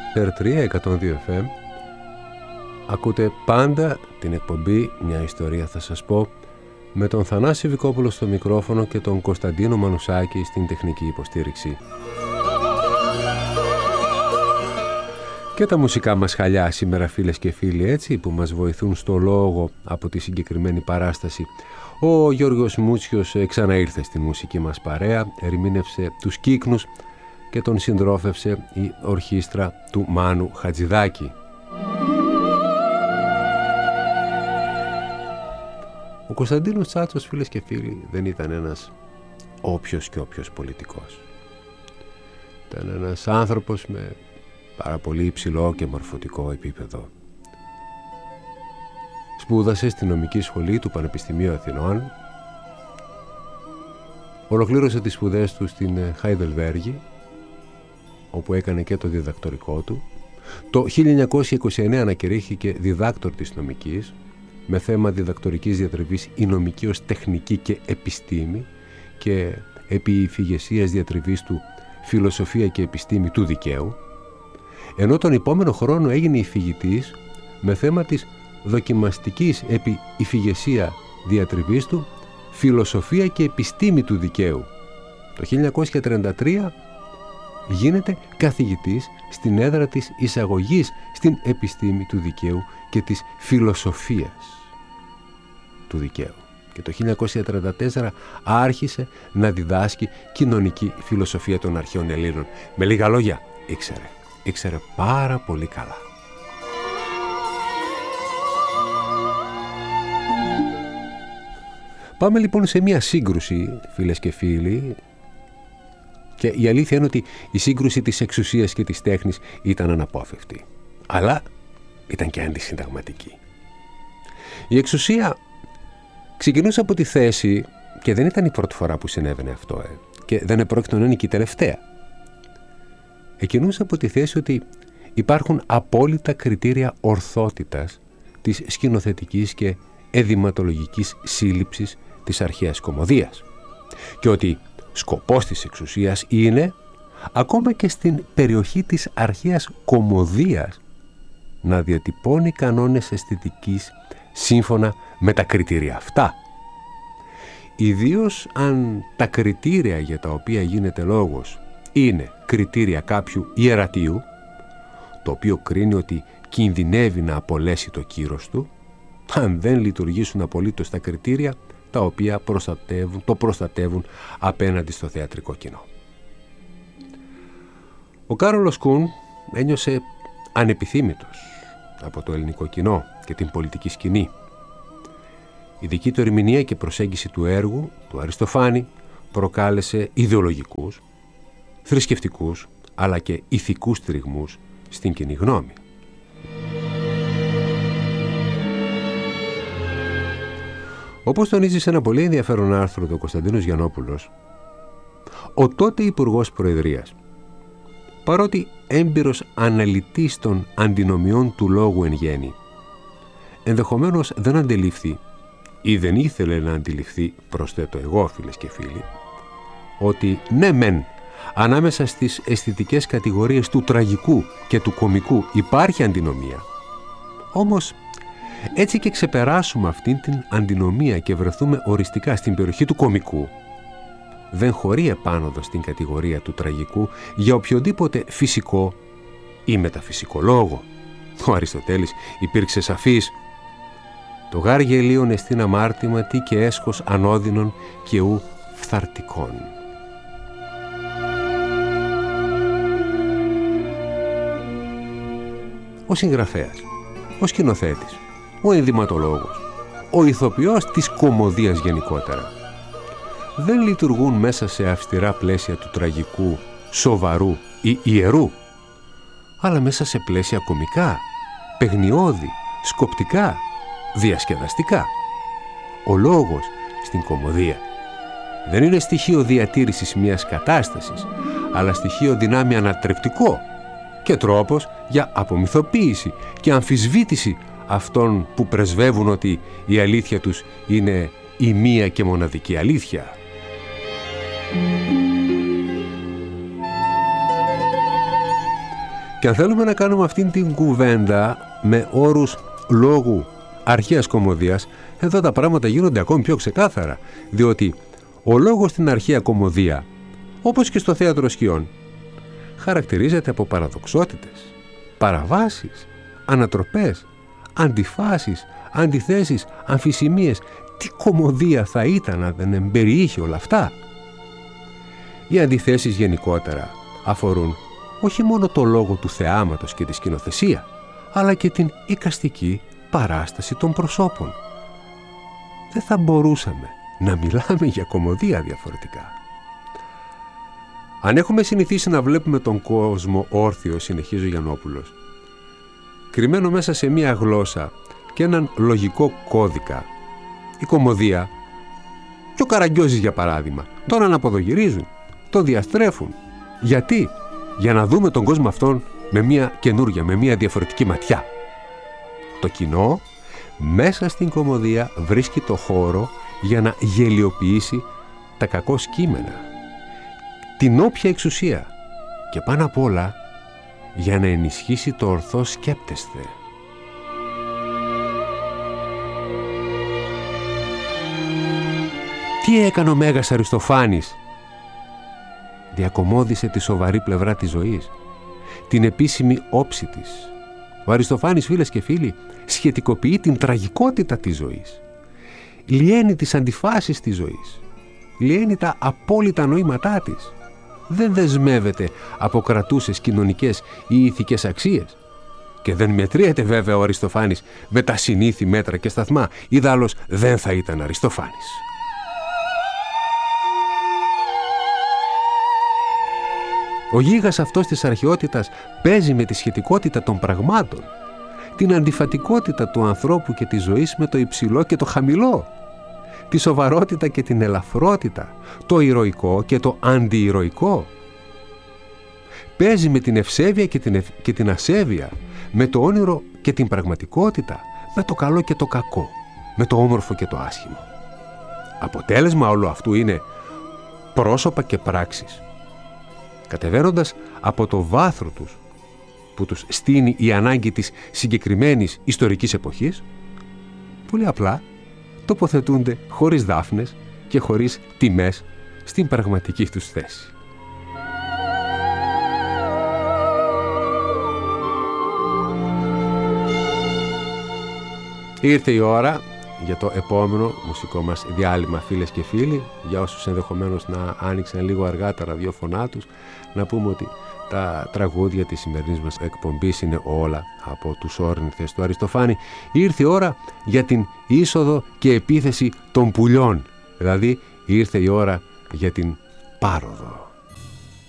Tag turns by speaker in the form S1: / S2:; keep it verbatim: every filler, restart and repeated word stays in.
S1: Περ τρία εκατόν δύο εφ εμ. Ακούτε πάντα την εκπομπή «Μια ιστορία θα σας πω» με τον Θανάση Βικόπουλο στο μικρόφωνο και τον Κωνσταντίνο Μανουσάκη στην τεχνική υποστήριξη. Και τα μουσικά μας χαλιά σήμερα, φίλες και φίλοι, έτσι, που μας βοηθούν στο λόγο από τη συγκεκριμένη παράσταση. Ο Γιώργος Μούτσιος ξαναήρθε στη μουσική μας παρέα, ερμήνευσε τους Κύκνους και τον συντρόφευσε η ορχήστρα του Μάνου Χατζηδάκη. Ο Κωνσταντίνος Τσάτσος, φίλες και φίλοι, δεν ήταν ένας όποιος και όποιος πολιτικός. Ήταν ένας άνθρωπος με πάρα πολύ υψηλό και μορφωτικό επίπεδο. Σπούδασε στη νομική σχολή του Πανεπιστημίου Αθηνών. Ολοκλήρωσε τις σπουδές του στην Χαϊδελβέργη, όπου έκανε και το διδακτορικό του. Το χίλια εννιακόσια είκοσι εννέα ανακηρύχθηκε διδάκτορ της νομικής, με θέμα διδακτορικής διατριβής η νομική ως τεχνική και επιστήμη και επί υφηγεσίας διατριβής του φιλοσοφία και επιστήμη του δικαίου, ενώ τον επόμενο χρόνο έγινε υφηγητής με θέμα της δοκιμαστικής επί υφηγεσία διατριβής του φιλοσοφία και επιστήμη του δικαίου. Το χίλια εννιακόσια τριάντα τρία γίνεται καθηγητής στην έδρα της εισαγωγής στην επιστήμη του δικαίου και της φιλοσοφίας του δικαίου. Και το χίλια εννιακόσια τριάντα τέσσερα άρχισε να διδάσκει κοινωνική φιλοσοφία των αρχαίων Ελλήνων. Με λίγα λόγια, ήξερε, ήξερε πάρα πολύ καλά. Πάμε λοιπόν σε μια σύγκρουση, φίλες και φίλοι, και η αλήθεια είναι ότι η σύγκρουση της εξουσίας και της τέχνης ήταν αναπόφευκτη, αλλά ήταν και αντισυνταγματική. Η εξουσία ξεκινούσε από τη θέση, και δεν ήταν η πρώτη φορά που συνέβαινε αυτό, ε, και δεν επρόκειτο να είναι και η τελευταία. Εκκινούσε από τη θέση ότι υπάρχουν απόλυτα κριτήρια ορθότητας της σκηνοθετικής και εδηματολογικής σύλληψης της αρχαίας κωμωδίας και ότι σκοπός της εξουσίας είναι, ακόμα και στην περιοχή της αρχαίας κωμωδίας, να διατυπώνει κανόνες αισθητικής σύμφωνα με τα κριτήρια αυτά. Ιδίως αν τα κριτήρια για τα οποία γίνεται λόγος είναι κριτήρια κάποιου ιερατείου, το οποίο κρίνει ότι κινδυνεύει να απολέσει το κύρος του, αν δεν λειτουργήσουν απολύτως τα κριτήρια τα οποία προστατεύουν, το προστατεύουν απέναντι στο θεατρικό κοινό. Ο Κάρολος Κουν ένιωσε ανεπιθύμητος από το ελληνικό κοινό και την πολιτική σκηνή. Η δική του ερμηνεία και προσέγγιση του έργου του Αριστοφάνη προκάλεσε ιδεολογικούς, θρησκευτικούς αλλά και ηθικούς τριγμούς στην κοινή γνώμη. Όπως τονίζει σε ένα πολύ ενδιαφέρον άρθρο του Κωνσταντίνος Γιαννόπουλος, ο τότε Υπουργός Προεδρίας, παρότι έμπειρος αναλυτής των αντινομιών του λόγου εν γέννη, ενδεχομένως δεν αντελήφθη ή δεν ήθελε να αντιληφθεί, προσθέτω εγώ, φίλες και φίλοι, ότι ναι μεν ανάμεσα στις αισθητικές κατηγορίες του τραγικού και του κωμικού υπάρχει αντινομία, όμως έτσι και ξεπεράσουμε αυτήν την αντινομία και βρεθούμε οριστικά στην περιοχή του κωμικού, δεν χωρεί επάνωδο στην κατηγορία του τραγικού για οποιοδήποτε φυσικό ή μεταφυσικό λόγο. Ο Αριστοτέλης υπήρξε σαφής. Το γάρ γελίων εστίν αμάρτημα τι και έσχος ανώδυνων και ου φθαρτικών. Ο συγγραφέας, ο σκηνοθέτης, ο ενδυματολόγος, ο ηθοποιός της κωμωδίας γενικότερα δεν λειτουργούν μέσα σε αυστηρά πλαίσια του τραγικού, σοβαρού ή ιερού, αλλά μέσα σε πλαίσια κωμικά, παιγνιώδη, σκοπτικά, διασκεδαστικά. Ο λόγος στην κωμωδία δεν είναι στοιχείο διατήρησης μιας κατάστασης, αλλά στοιχείο δυνάμει ανατρεπτικό και τρόπος για απομυθοποίηση και αμφισβήτηση αυτών που πρεσβεύουν ότι η αλήθεια τους είναι η μία και μοναδική αλήθεια. Και αν θέλουμε να κάνουμε αυτήν την κουβέντα με όρους λόγου αρχαίας κωμωδίας, εδώ τα πράγματα γίνονται ακόμη πιο ξεκάθαρα, διότι ο λόγος στην αρχαία κωμωδία, όπως και στο θέατρο σκιών, χαρακτηρίζεται από παραδοξότητες, παραβάσεις, ανατροπές, αντιφάσεις, αντιθέσεις, αμφισημίες. Τι κωμωδία θα ήταν αν δεν εμπεριείχε όλα αυτά? Οι αντιθέσεις γενικότερα αφορούν όχι μόνο το λόγο του θεάματος και τη σκηνοθεσία, αλλά και την εικαστική παράσταση των προσώπων. Δεν θα μπορούσαμε να μιλάμε για κωμωδία διαφορετικά. Αν έχουμε συνηθίσει να βλέπουμε τον κόσμο όρθιο, συνεχίζει ο Γιαννόπουλος, κρυμμένο μέσα σε μία γλώσσα και έναν λογικό κώδικα, η κωμωδία και ο Καραγκιόζης για παράδειγμα τον αναποδογυρίζουν, τον διαστρέφουν. Γιατί? Για να δούμε τον κόσμο αυτόν με μία καινούρια, με μία διαφορετική ματιά. Το κοινό μέσα στην κωμωδία βρίσκει το χώρο για να γελιοποιήσει τα κακώς κείμενα, την όποια εξουσία και πάνω απ' όλα για να ενισχύσει το ορθό σκέπτεσθε. Τι έκανε ο Μέγας Αριστοφάνης? Διακωμώδησε τη σοβαρή πλευρά της ζωής, την επίσημη όψη της. Ο Αριστοφάνης, φίλες και φίλοι, σχετικοποιεί την τραγικότητα της ζωής, λιένει τις αντιφάσεις της ζωής, λιένει τα απόλυτα νοήματά της. Δεν δεσμεύεται από κρατούσες κοινωνικές ή ηθικές αξίες. Και δεν μετριέται βέβαια ο Αριστοφάνης με τα συνήθη μέτρα και σταθμά, ιδάλλως δεν θα ήταν Αριστοφάνης. Ο γίγας αυτός της αρχαιότητας παίζει με τη σχετικότητα των πραγμάτων, την αντιφατικότητα του ανθρώπου και της ζωής με το υψηλό και το χαμηλό, τη σοβαρότητα και την ελαφρότητα, το ηρωικό και το αντιηρωικό. Παίζει με την ευσέβεια και την, ευ... και την ασέβεια, με το όνειρο και την πραγματικότητα, με το καλό και το κακό, με το όμορφο και το άσχημο. Αποτέλεσμα όλου αυτού είναι πρόσωπα και πράξεις. Κατεβαίνοντας από το βάθρο τους που τους στείνει η ανάγκη της συγκεκριμένης ιστορικής εποχής, πολύ απλά τοποθετούνται χωρίς δάφνες και χωρίς τιμές στην πραγματική τους θέση. Ήρθε η ώρα για το επόμενο μουσικό μας διάλειμμα, φίλες και φίλοι. Για όσους ενδεχομένως να άνοιξαν λίγο αργά τα ραδιόφωνά τους, να πούμε ότι τα τραγούδια της σημερινής μας εκπομπής είναι όλα από τους όρνηθες του Αριστοφάνη. Ήρθε η ώρα για την είσοδο και επίθεση των πουλιών, δηλαδή ήρθε η ώρα για την πάροδο.